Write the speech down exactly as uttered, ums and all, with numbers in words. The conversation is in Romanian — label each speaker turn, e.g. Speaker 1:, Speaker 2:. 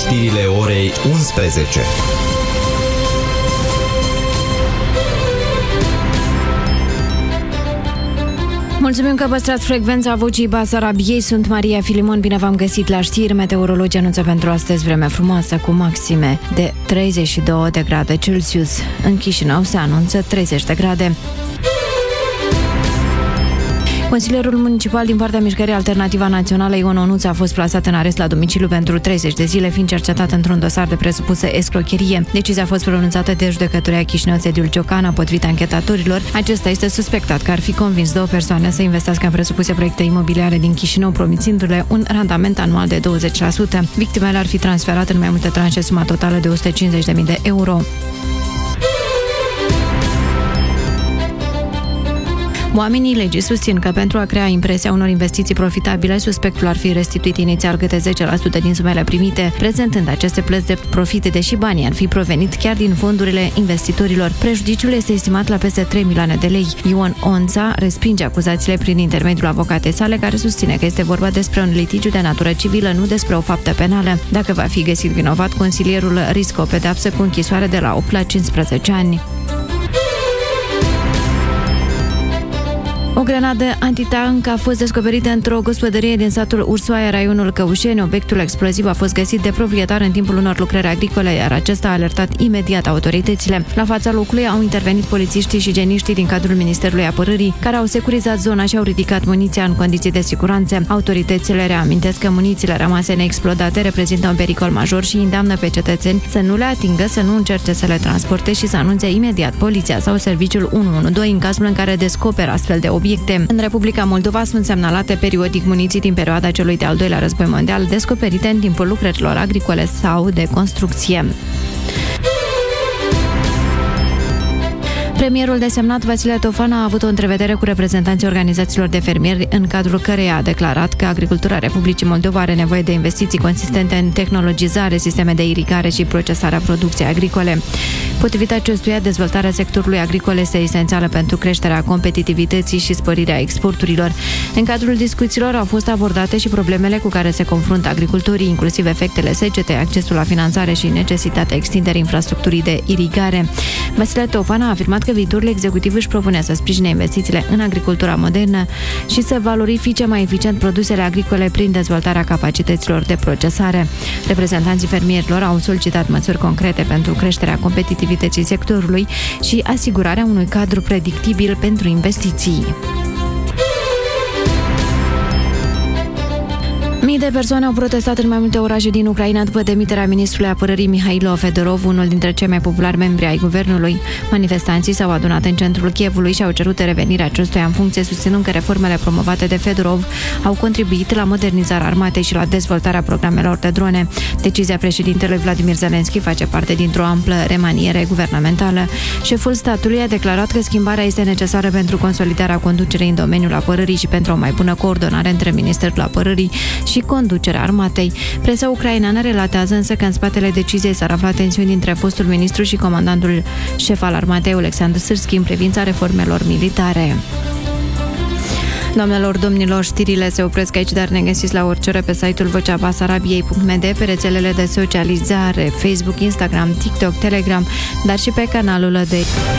Speaker 1: știrile orei unsprezece.
Speaker 2: Mulțumim că păstrați frecvența Vocii Basarabiei. Sunt Maria Filimon, bine v-am găsit la știri. Meteorologii anunță pentru astăzi vreme frumoasă cu maxime de treizeci și două de grade Celsius. În Chișinău se anunță treizeci de grade. Consilierul municipal din partea Mișcării Alternativa Națională, Ion Onuț, a fost plasat în arest la domiciliu pentru treizeci de zile, fiind cercetat într-un dosar de presupusă escrocherie. Decizia a fost pronunțată de judecătoria Chișinău Sediul Ciocana. Potrivit anchetatorilor, acesta este suspectat că ar fi convins două persoane să investească în presupuse proiecte imobiliare din Chișinău, promițându-le un randament anual de douăzeci la sută. Victimele ar fi transferat în mai multe tranșe suma totală de o sută cincizeci de mii de euro. Oamenii legii susțin că pentru a crea impresia unor investiții profitabile, suspectul ar fi restituit inițial câte zece la sută din sumele primite, prezentând aceste plăți de profit, deși banii ar fi provenit chiar din fondurile investitorilor. Prejudiciul este estimat la peste trei milioane de lei. Ion Onța respinge acuzațiile prin intermediul avocatei sale, care susține că este vorba despre un litigiu de natură civilă, nu despre o faptă penală. Dacă va fi găsit vinovat, consilierul riscă o pedeapsă cu închisoare de la opt la cincisprezece ani. O grenadă antitank a fost descoperită într-o gospodărie din satul Ursoaia, raionul Căușeni. Obiectul exploziv a fost găsit de proprietar în timpul unor lucrări agricole, iar acesta a alertat imediat autoritățile. La fața locului au intervenit polițiștii și geniștii din cadrul Ministerului Apărării, care au securizat zona și au ridicat muniția în condiții de siguranță. Autoritățile reamintesc că munițiile rămase neexplodate reprezintă un pericol major și îndeamnă pe cetățeni să nu le atingă, să nu încerce să le transporte și să anunțe imediat poliția sau serviciul unu unu doi în cazul în care descoperă astfel de obiecte. În Republica Moldova sunt semnalate periodic muniții din perioada celui de-al doilea război mondial, descoperite în timpul lucrărilor agricole sau de construcție. Premierul desemnat Vasile Tofan a avut o întrevedere cu reprezentanții organizațiilor de fermieri, în cadrul căreia a declarat că agricultura Republicii Moldova are nevoie de investiții consistente în tehnologizare, sisteme de irigare și procesarea producției agricole. Potrivit acestuia, dezvoltarea sectorului agricol este esențială pentru creșterea competitivității și sporirea exporturilor. În cadrul discuțiilor au fost abordate și problemele cu care se confruntă agricultorii, inclusiv efectele secetei, accesul la finanțare și necesitatea extinderii infrastructurii de irigare. Vasile Tofan a afirmat că viitorul executiv își propune să sprijine investițiile în agricultura modernă și să valorifice mai eficient produsele agricole prin dezvoltarea capacităților de procesare. Reprezentanții fermierilor au solicitat măsuri concrete pentru creșterea competitivității sectorului și asigurarea unui cadru predictibil pentru investiții. Mii de persoane au protestat în mai multe orașe din Ucraina după demiterea ministrului apărării Mihailo Fedorov, unul dintre cei mai populari membri ai guvernului. Manifestanții s-au adunat în centrul Kievului și au cerut revenirea acestuia în funcție, susținând că reformele promovate de Fedorov au contribuit la modernizarea armatei și la dezvoltarea programelor de drone. Decizia președintelui Vladimir Zelensky face parte dintr-o amplă remaniere guvernamentală. Șeful statului a declarat că schimbarea este necesară pentru consolidarea conducerii în domeniul apărării și pentru o mai bună coordonare între Ministerul Apărării și conducerea armatei. Presa ucraineană relatează însă că în spatele deciziei s-ar afla tensiuni dintre fostul ministru și comandantul șef al armatei, Oleksandr Sârski, în privința reformelor militare. Doamnelor, domnilor, știrile se opresc aici, dar ne găsiți la orice oră pe site-ul vocea basarabiei punct m d, pe rețelele de socializare, Facebook, Instagram, TikTok, Telegram, dar și pe canalul de